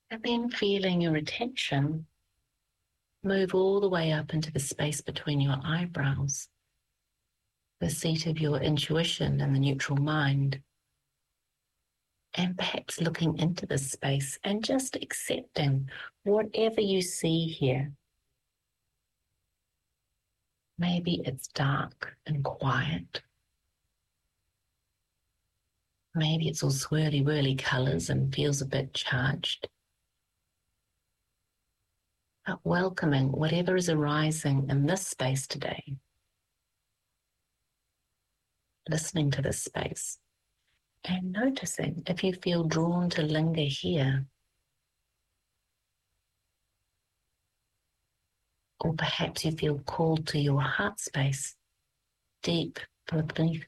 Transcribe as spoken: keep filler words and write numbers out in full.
And then feeling your attention move all the way up into the space between your eyebrows, the seat of your intuition and the neutral mind. And perhaps looking into this space and just accepting whatever you see here. Maybe it's dark and quiet. Maybe it's all swirly whirly colours and feels a bit charged. But welcoming whatever is arising in this space today. Listening to this space and noticing if you feel drawn to linger here. Or perhaps you feel called to your heart space, deep beneath